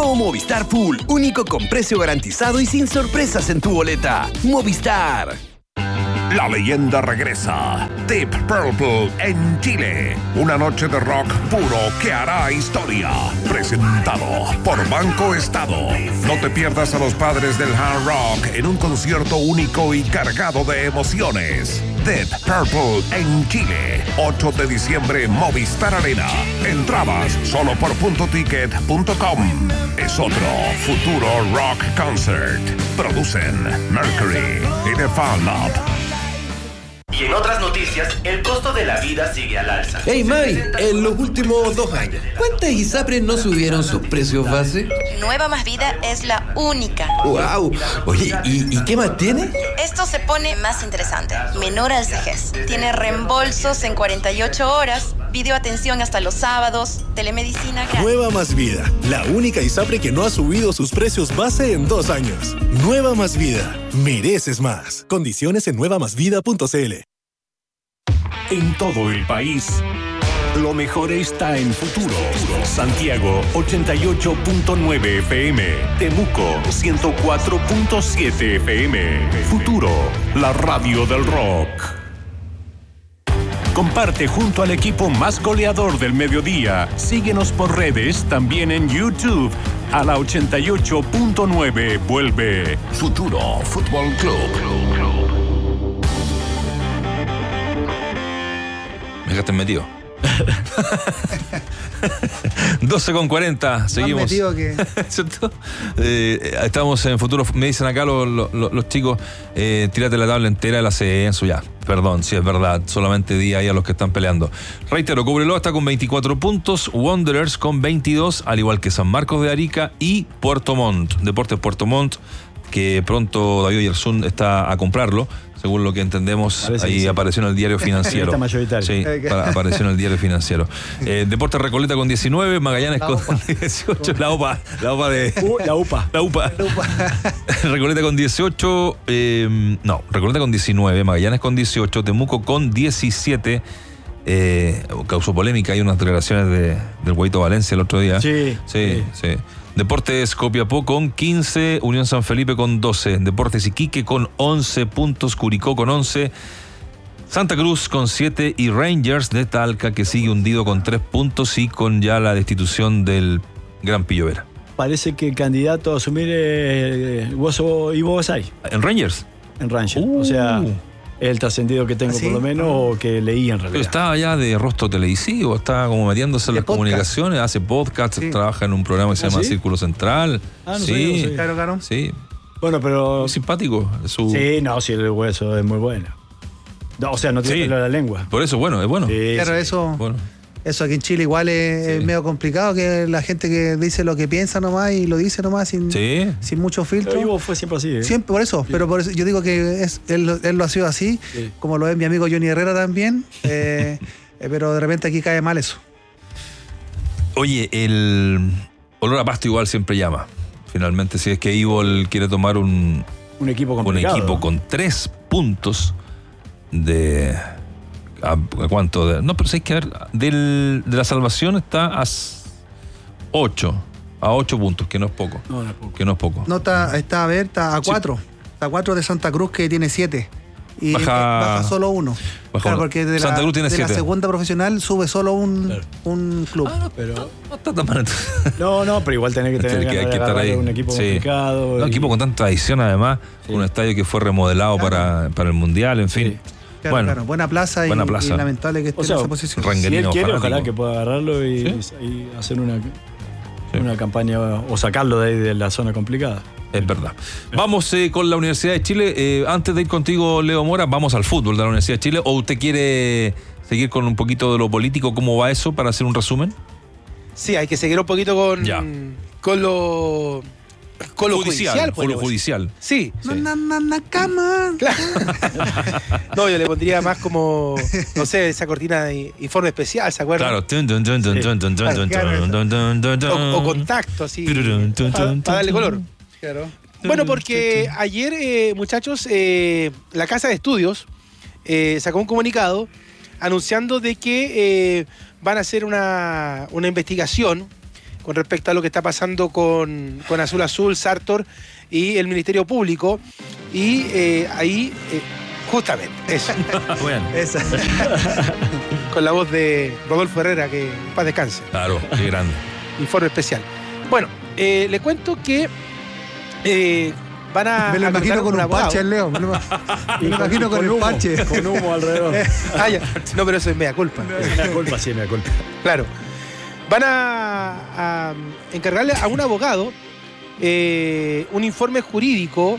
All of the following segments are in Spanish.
Nuevo Movistar Full, único con precio garantizado y sin sorpresas en tu boleta. Movistar. La leyenda regresa. Deep Purple en Chile. Una noche de rock puro que hará historia. Presentado por Banco Estado. No te pierdas a los padres del hard rock en un concierto único y cargado de emociones. Deep Purple en Chile. 8 de diciembre, Movistar Arena. Entradas solo por puntoticket.com. Es otro futuro rock concert. Producen Mercury y The Fan Lab. Y en otras noticias, el costo de la vida sigue al alza. Hey Mai, en los últimos 2 años, ¿cuántas ISAPRES no subieron sus precios base? Nueva Más Vida es la única. ¡Wow! Oye, ¿y qué más tiene? Esto se pone más interesante. Menor al CEGES. Tiene reembolsos en 48 horas, videoatención hasta los sábados, telemedicina gratis. Nueva Más Vida, la única ISAPRE que no ha subido sus precios base en 2 años. Nueva Más Vida, mereces más. Condiciones en nuevamasvida.cl. En todo el país, lo mejor está en Futuro. Santiago 88.9 FM, Temuco 104.7 FM. Futuro, la radio del rock. Comparte junto al equipo más goleador del mediodía. Síguenos por redes, también en YouTube. A la 88.9 vuelve Futuro Fútbol Club. Me dejaste metido. 12:40, seguimos. Más metido que... ¿Cierto? Estamos en Futuro. Me dicen acá los chicos, tírate la tabla entera del ascenso ya. Perdón, si es verdad, solamente di ahí a los que están peleando. Reitero, Cobreloa está con 24 puntos, Wanderers con 22, al igual que San Marcos de Arica y Puerto Montt. Deportes Puerto Montt, que pronto David Yersun está a comprarlo. Según lo que entendemos, parece ahí sí. Apareció en el diario financiero. Está mayoritario. Sí, apareció en el diario financiero. Deportes Recoleta con 19, Magallanes con 18. La UPA. Recoleta con 18. Recoleta con 19, Magallanes con 18, Temuco con 17. Causó polémica, hay unas declaraciones del Guaito Valencia el otro día. Sí. Deportes Copiapó con 15, Unión San Felipe con 12, Deportes Iquique con 11 puntos, Curicó con 11, Santa Cruz con 7 y Rangers de Talca, que sigue hundido con 3 puntos y con ya la destitución del Gran Pillo Vera. Parece que el candidato a asumir Ivo Basay. ¿En Rangers? En Rangers. O sea, es el trascendido que tengo por lo menos, o que leí en realidad. Pero estaba ya de rostro televisivo, estaba como metiéndose en las comunicaciones, hace podcast, trabaja en un programa que se llama Círculo Central. Sí. Claro. Sí. Bueno, pero... Muy simpático. Sí, el hueso es muy bueno. No, o sea, no tiene pelo en la lengua. Por eso, es bueno. Claro, eso... Bueno. Eso aquí en Chile igual es medio complicado, que la gente que dice lo que piensa nomás y lo dice nomás sin mucho filtro. Pero Ivo fue siempre así. Siempre, por eso. Sí. Pero por eso yo digo que él lo ha sido así, como lo es mi amigo Johnny Herrera también. Pero de repente aquí cae mal eso. Oye, el olor a pasto igual siempre llama. Finalmente, si es que Ivo quiere tomar un equipo complicado, un equipo con 3 puntos de... ¿A cuánto? No, pero hay que ver, de la salvación está a 8 puntos, que no es poco. No es poco. No, está a 4. Está a 4 de Santa Cruz, que tiene 7. Y baja solo 1. Claro, porque de Santa Cruz tiene 7. La segunda profesional sube solo un club. Pero no está tan mal. No, pero igual tenés que tener que estar ahí. Un equipo complicado. Un equipo con tanta tradición, además. Un estadio que fue remodelado para el Mundial, en fin. Claro, buena plaza y lamentable que esté en esa posición. Si él quiere, ojalá que pueda agarrarlo y hacer una campaña o sacarlo de ahí de la zona complicada. Es verdad. Vamos con la Universidad de Chile. Antes de ir contigo, Leo Mora, vamos al fútbol de la Universidad de Chile. ¿O usted quiere seguir con un poquito de lo político? ¿Cómo va eso para hacer un resumen? Sí, hay que seguir un poquito con lo judicial. Con lo judicial. Sí. Cama. Claro. No, yo le pondría más como, no sé, esa cortina de informe especial, ¿se acuerdan? Claro. O contacto, así. Para darle color. Claro. Bueno, porque ayer, muchachos, la Casa de Estudios sacó un comunicado anunciando de que van a hacer una investigación con respecto a lo que está pasando con Azul Azul, Sartor y el Ministerio Público. Y ahí, justamente, eso. Bueno. Esa. Con la voz de Rodolfo Herrera, que en paz descanse. Claro, qué grande. Informe especial. Bueno, le cuento que van a... Me lo imagino con un abogado. parche, Leo. Me lo imagino con el humo, parche. Con humo alrededor. Ya. No, pero eso es mea culpa. Mea culpa, sí, mea culpa. Claro. Van a encargarle a un abogado un informe jurídico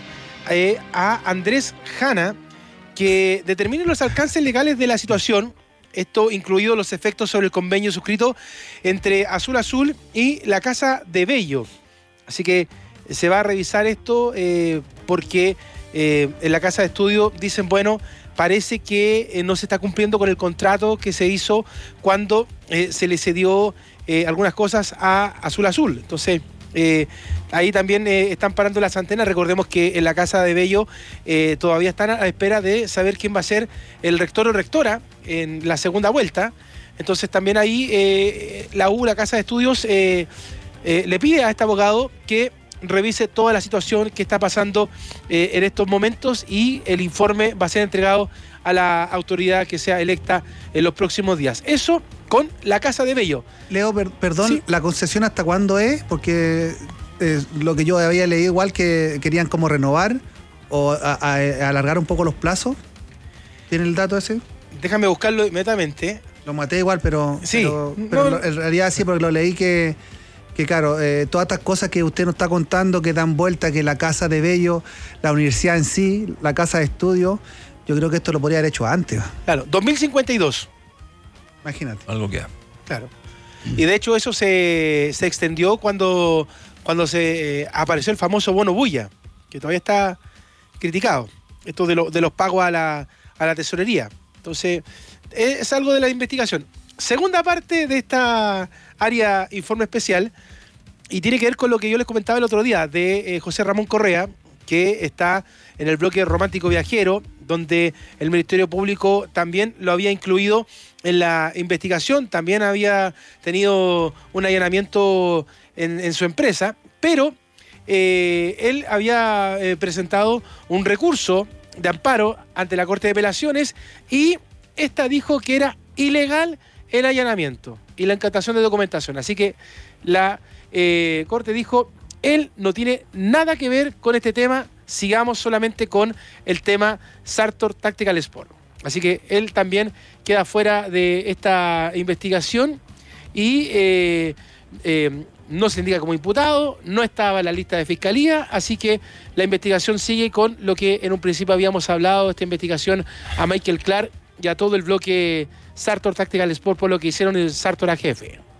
a Andrés Jana que determine los alcances legales de la situación, esto incluido los efectos sobre el convenio suscrito entre Azul Azul y la Casa de Bello. Así que se va a revisar esto porque en la Casa de Estudio dicen, bueno, parece que no se está cumpliendo con el contrato que se hizo cuando se le cedió algunas cosas a Azul Azul. Entonces, ahí también están parando las antenas. Recordemos que en la Casa de Bello todavía están a la espera de saber quién va a ser el rector o rectora en la segunda vuelta. Entonces también ahí la Casa de Estudios le pide a este abogado que revise toda la situación que está pasando en estos momentos y el informe va a ser entregado a la autoridad que sea electa en los próximos días. Eso con la Casa de Bello. Leo, perdón, ¿sí? ¿La concesión hasta cuándo es? Porque lo que yo había leído igual que querían como renovar o alargar un poco los plazos. ¿Tiene el dato ese? Déjame buscarlo inmediatamente. Lo maté igual, pero, sí, pero no, en realidad sí, porque lo leí que claro, todas estas cosas que usted nos está contando, que dan vuelta, que la Casa de Bello, la universidad en sí, la Casa de Estudio, yo creo que esto lo podría haber hecho antes. Claro, 2052. Imagínate. Algo que... Claro. Y de hecho eso se extendió cuando se apareció el famoso bono bulla, que todavía está criticado. Esto de los pagos a la tesorería. Entonces, es algo de la investigación. Segunda parte de esta área informe especial, y tiene que ver con lo que yo les comentaba el otro día de José Ramón Correa, que está en el bloque romántico viajero, donde el Ministerio Público también lo había incluido en la investigación, también había tenido un allanamiento en su empresa, pero él había presentado un recurso de amparo ante la Corte de Apelaciones y esta dijo que era ilegal el allanamiento y la incautación de documentación. Así que la Corte dijo, él no tiene nada que ver con este tema, sigamos solamente con el tema Sartor Tactical Sport. Así que él también queda fuera de esta investigación y no se indica como imputado, no estaba en la lista de fiscalía, así que la investigación sigue con lo que en un principio habíamos hablado, esta investigación a Michael Clark y a todo el bloque Sartor Tactical Sport por lo que hicieron el Sartor AGF.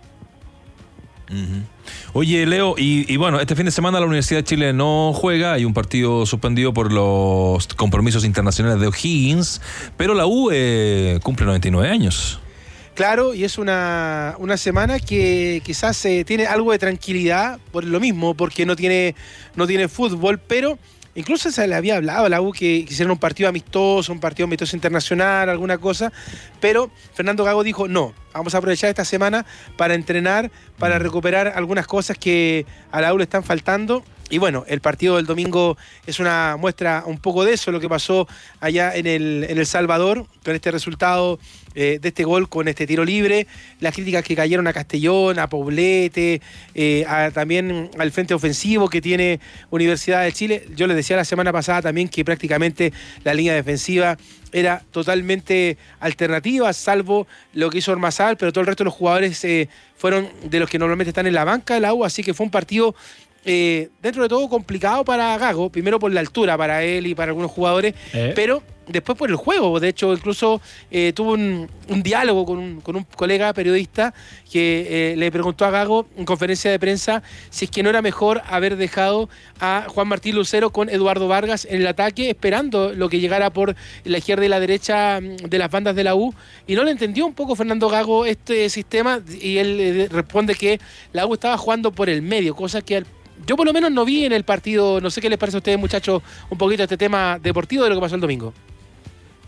Oye, Leo, y bueno, este fin de semana la Universidad de Chile no juega, hay un partido suspendido por los compromisos internacionales de O'Higgins, pero la U cumple 99 años. Claro, y es una semana que quizás tiene algo de tranquilidad por lo mismo, porque no tiene fútbol, pero incluso se le había hablado a la U que quisieran un partido amistoso internacional, alguna cosa, pero Fernando Gago dijo, no, vamos a aprovechar esta semana para entrenar, para recuperar algunas cosas que a la U le están faltando. Y bueno, el partido del domingo es una muestra un poco de eso, lo que pasó allá en El Salvador, con este resultado de este gol, con este tiro libre, las críticas que cayeron a Castellón, a Poblete, también al frente ofensivo que tiene Universidad de Chile. Yo les decía la semana pasada también que prácticamente la línea defensiva era totalmente alternativa, salvo lo que hizo Ormazábal, pero todo el resto de los jugadores fueron de los que normalmente están en la banca de la U, así que fue un partido dentro de todo complicado para Gago, primero por la altura para él y para algunos jugadores, pero después por el juego. De hecho, incluso tuvo un diálogo con un colega periodista que le preguntó a Gago en conferencia de prensa si es que no era mejor haber dejado a Juan Martín Lucero con Eduardo Vargas en el ataque, esperando lo que llegara por la izquierda y la derecha de las bandas de la U, y no le entendió un poco Fernando Gago este sistema, y él responde que la U estaba jugando por el medio, cosa que yo por lo menos no vi en el partido. No sé qué les parece a ustedes, muchachos, un poquito este tema deportivo de lo que pasó el domingo.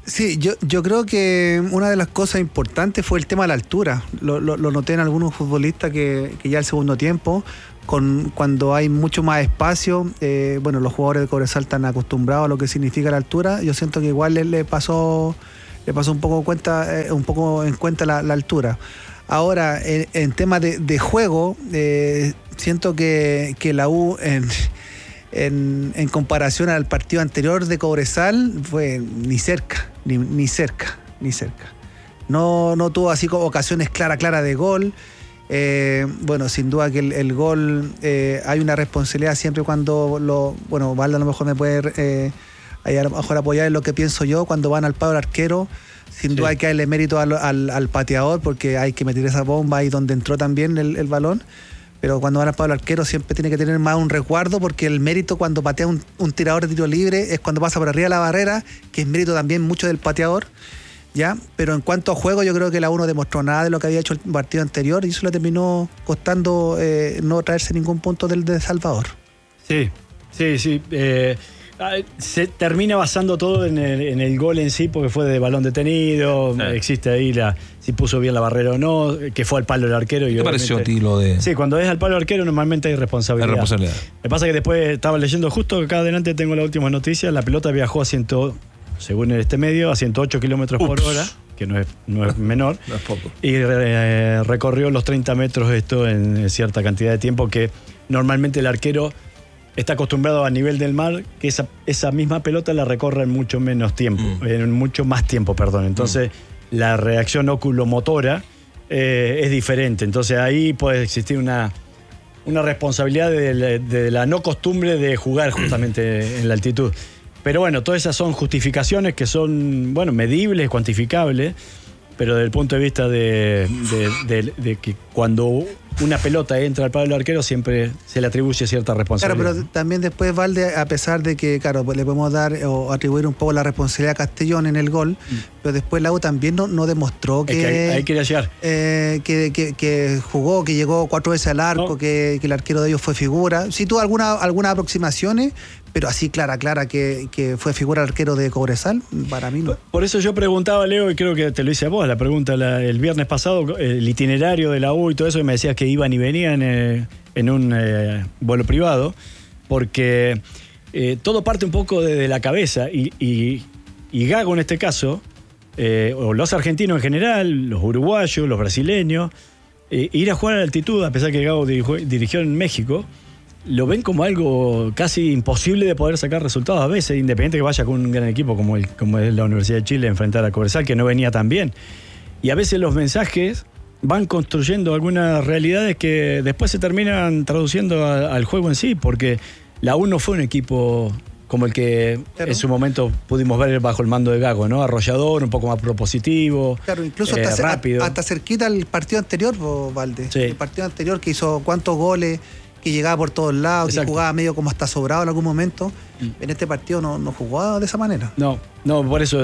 Sí, yo creo que una de las cosas importantes fue el tema de la altura. Lo noté en algunos futbolistas que ya el segundo tiempo, cuando hay mucho más espacio, los jugadores de Cobresal están acostumbrados a lo que significa la altura. Yo siento que igual le pasó un poco en cuenta la altura. Ahora, en temas de juego, siento que la U en comparación al partido anterior de Cobresal fue ni cerca. No tuvo así como ocasiones claras de gol. Sin duda que el gol, hay una responsabilidad siempre cuando Valda a lo mejor me puede a lo mejor apoyar en lo que pienso yo, cuando van al palo del arquero. Sin duda hay que darle mérito al pateador, porque hay que meter esa bomba ahí donde entró también el balón. Pero cuando van al palo del arquero siempre tiene que tener más un resguardo, porque el mérito cuando patea un tirador de tiro libre es cuando pasa por arriba de la barrera, que es mérito también mucho del pateador, ¿ya? Pero en cuanto a juego, yo creo que la U no demostró nada de lo que había hecho el partido anterior, y eso le terminó costando no traerse ningún punto del de Salvador. Sí. Se termina basando todo en el gol en sí, porque fue de balón detenido. Sí. Existe ahí si puso bien la barrera o no, que fue al palo del arquero. ¿Qué pareció a ti lo de...? Sí, cuando es al palo del arquero normalmente hay responsabilidad. Me pasa que después estaba leyendo justo que acá adelante tengo la última noticia. La pelota viajó según este medio, a 108 kilómetros por hora, que no es menor. No es poco. Y recorrió los 30 metros en cierta cantidad de tiempo, que normalmente el arquero está acostumbrado a nivel del mar, que esa misma pelota la recorre en mucho menos tiempo, en mucho más tiempo, perdón. Entonces, la reacción oculomotora es diferente. Entonces, ahí puede existir una responsabilidad de la no costumbre de jugar justamente en la altitud. Pero bueno, todas esas son justificaciones que son, medibles, cuantificables, pero desde el punto de vista de que cuando una pelota entra al palo del arquero siempre se le atribuye cierta responsabilidad. Claro, pero también después Valde, a pesar de que, claro, le podemos dar o atribuir un poco la responsabilidad a Castellón en el gol, pero después la U también no demostró que... Hay que ir a llegar. Que jugó, que llegó 4 veces al arco, que el arquero de ellos fue figura. Sí tuvo algunas aproximaciones, pero así clara que fue figura el arquero de Cobresal, para mí no. Por eso yo preguntaba, Leo, y creo que te lo hice a vos, la pregunta el viernes pasado, el itinerario de la U y todo eso, y me decías que iban y venían en un vuelo privado, porque todo parte un poco de la cabeza, y Gago en este caso, o los argentinos en general, los uruguayos, los brasileños, ir a jugar a la altitud, a pesar que Gago dirigió en México, lo ven como algo casi imposible de poder sacar resultados a veces, independiente que vaya con un gran equipo como es la Universidad de Chile a enfrentar a Cobresal, que no venía tan bien. Y a veces los mensajes van construyendo algunas realidades que después se terminan traduciendo al juego en sí, porque la U no fue un equipo como el que en su momento pudimos ver bajo el mando de Gago, ¿no? Arrollador, un poco más propositivo, claro, incluso rápido. Hasta cerquita al partido anterior, Valde. Sí. El partido anterior que hizo cuántos goles, que llegaba por todos lados, exacto, que jugaba medio como hasta sobrado en algún momento. En este partido no jugaba de esa manera. No, por eso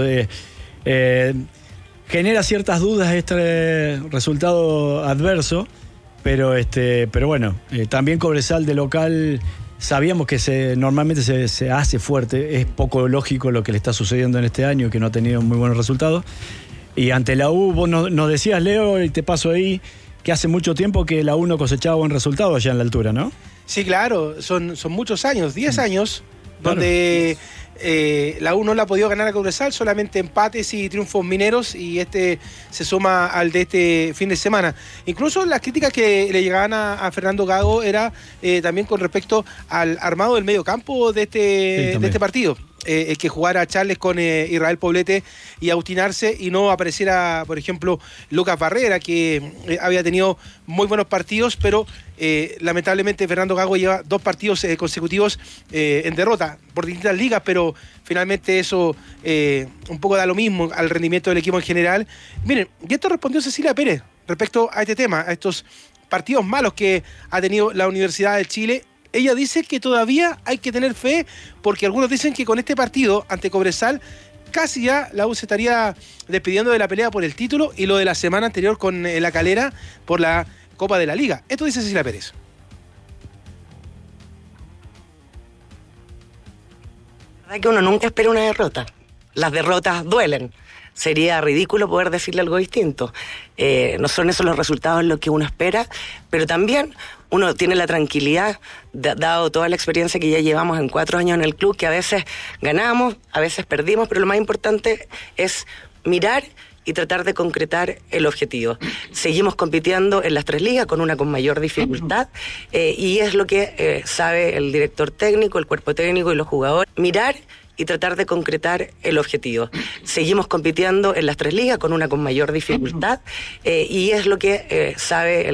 genera ciertas dudas este resultado adverso, pero bueno, también Cobresal de local sabíamos que normalmente se hace fuerte. Es poco lógico lo que le está sucediendo en este año, que no ha tenido muy buenos resultados. Y ante la U, vos nos decías, Leo, y te paso ahí, que hace mucho tiempo que la U no cosechaba buen resultado allá en la altura, ¿no? Sí, claro, son muchos años, 10 años, claro, donde la U no la ha podido ganar a Cobresal, solamente empates y triunfos mineros, y se suma al de este fin de semana. Incluso las críticas que le llegaban a Fernando Gago era también con respecto al armado del medio campo de este partido. Que jugara Charles con Israel Poblete y Agustín Arce, y no apareciera, por ejemplo, Lucas Barrera, que había tenido muy buenos partidos, pero lamentablemente Fernando Gago lleva 2 partidos consecutivos en derrota por distintas ligas, pero finalmente eso un poco da lo mismo al rendimiento del equipo en general. Miren, y esto respondió Cecilia Pérez respecto a este tema, a estos partidos malos que ha tenido la Universidad de Chile. Ella dice que todavía hay que tener fe, porque algunos dicen que con este partido ante Cobresal casi ya la U se estaría despidiendo de la pelea por el título, y lo de la semana anterior con La Calera por la Copa de la Liga. Esto dice Cecilia Pérez. La verdad que uno nunca espera una derrota. las derrotas duelen. Sería ridículo poder decirle algo distinto. No son esos los resultados lo que uno espera, pero también uno tiene la tranquilidad, dado toda la experiencia que ya llevamos en 4 años en el club, que a veces ganamos, a veces perdimos, pero lo más importante es mirar y tratar de concretar el objetivo. Seguimos compitiendo en las 3 ligas, con una con mayor dificultad, y es lo que sabe el director técnico, el cuerpo técnico y los jugadores. Mirar y tratar de concretar el objetivo. Seguimos compitiendo en las 3 ligas, con una con mayor dificultad, y es lo que sabe el